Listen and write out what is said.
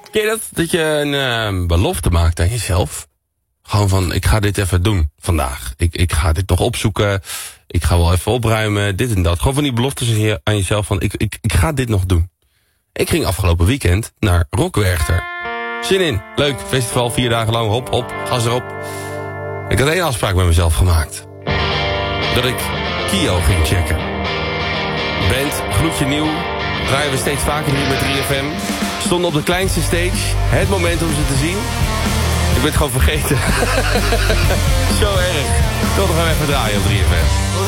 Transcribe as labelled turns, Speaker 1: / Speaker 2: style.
Speaker 1: Ken je dat? Dat je een belofte maakt aan jezelf. Gewoon van, ik ga dit even doen vandaag. Ik ga dit nog opzoeken. Ik ga wel even opruimen, dit en dat. Gewoon van die beloftes aan jezelf van, ik ga dit nog doen. Ik ging afgelopen weekend naar Rockwerchter. Zin in, leuk, festival, 4 dagen lang, hop, gas erop. Ik had 1 afspraak met mezelf gemaakt. Dat ik Kio ging checken. Band, gloedje nieuw. Draaien we steeds vaker hier met 3FM. Stonden op de kleinste stage. Het moment om ze te zien. Ik ben het gewoon vergeten. Zo erg. Toch nog even draaien op 3FM.